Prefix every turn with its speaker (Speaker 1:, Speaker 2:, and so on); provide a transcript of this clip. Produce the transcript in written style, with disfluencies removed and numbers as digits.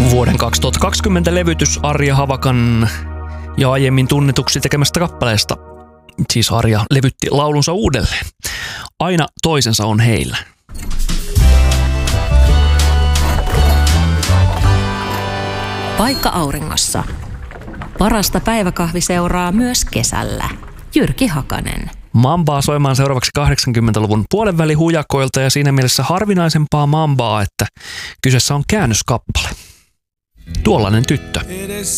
Speaker 1: Vuoden 2020 levytys Arja Havakan ja aiemmin tunnetuksi tekemästä kappaleesta. Siis Arja levytti laulunsa uudelleen. Aina toisensa on heillä.
Speaker 2: Paikka auringossa. Parasta päiväkahviseuraa myös kesällä. Jyrki Hakanen.
Speaker 1: Mambaa soimaan seuraavaksi 80-luvun puolenväli hujakoilta ja siinä mielessä harvinaisempaa mambaa, että kyseessä on käännöskappale. Tuollainen tyttö.